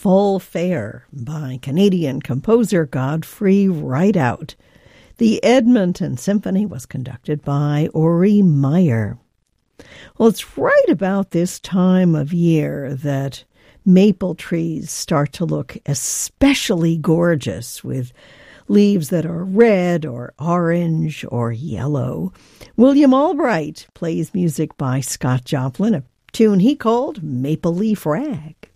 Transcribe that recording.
Fall Fair by Canadian composer Godfrey Rideout. The Edmonton Symphony was conducted by Ori Meyer. Well, it's right about this time of year that maple trees start to look especially gorgeous with leaves that are red or orange or yellow. William Albright plays music by Scott Joplin, a tune he called Maple Leaf Rag.